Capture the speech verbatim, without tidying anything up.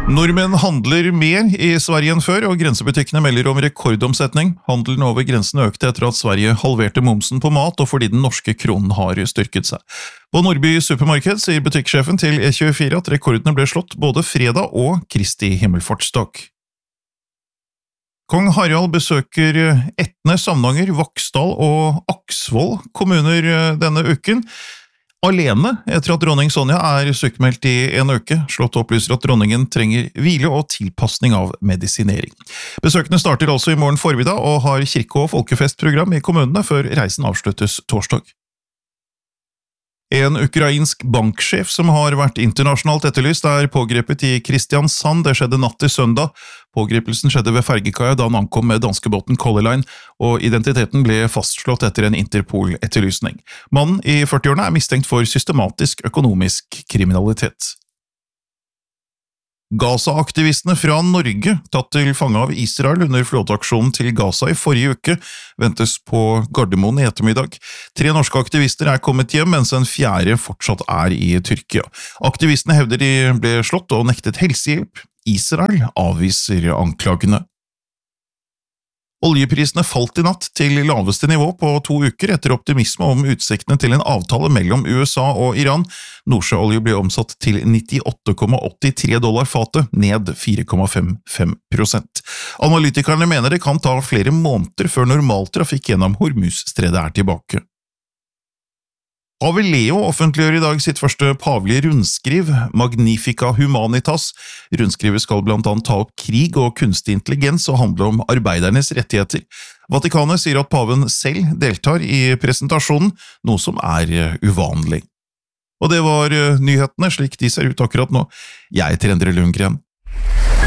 Nordmenn handler mer i Sverige enn før, og grensebutikkene melder om rekordomsetning. Handelen over grensen økte etter at Sverige halverte momsen på mat, og fordi den norske kronen har styrket seg. På Nordby Supermarked sier butikksjefen til E tjuefire at rekordene ble slått både fredag og Kristi himmelfartsdag. Kong Harald besøker Etne, Samnanger, Vaksdal og Aksvoll kommuner denne uken. Alene etter at dronning Sonja er sykmeldt i en uke. Slottet opplyser at dronningen trenger hvile og tilpassning av medisinering. Besøkene starter altså i morgen formiddag og har kirke- og folkefestprogram i kommunene før reisen avsluttes torsdag. En ukrainsk banksjef som har vært internasjonalt etterlyst er pågrepet i Kristiansand. Det skjedde natt til søndag. Pågripelsen skjedde ved fergekaia da han ankom med danskebåten Color Line, og identiteten ble fastslått etter en Interpol-etterlysning. Mannen i førtiårene er mistenkt for systematisk økonomisk kriminalitet. Gaza-aktivistene fra Norge, tatt til fange av Israel under flåteaksjonen til Gaza i forrige uke, ventes på Gardermoen i ettermiddag. Tre norske aktivister er kommet hjem, mens en fjerde fortsatt er i Tyrkia. Aktivistene hevder de ble slått og nektet helsehjelp. Israel avviser anklagene. Oljeprisene falt i natt til laveste nivå på to uker etter optimisme om utsiktene til en avtale mellom U S A og Iran. Nordsjøolje ble omsatt til nittiåtte komma åttitre dollar fatet, ned fire komma femtifem prosent. Analytikerne mener det kan ta flere måneder før normaltrafikk gjennom Hormuzstredet er tilbake. Pave Leo offentliggjør i dag sitt første pavelige rundskriv, Magnifica Humanitas. Rundskrivet skal blant annet ta opp krig og kunstig intelligens og handle om arbeidernes rettigheter. Vatikanet sier at paven selv deltar i presentasjonen, noe som er uvanlig. Og det var nyhetene, slik de ser ut akkurat nå. Jeg heter Endre Lundgren.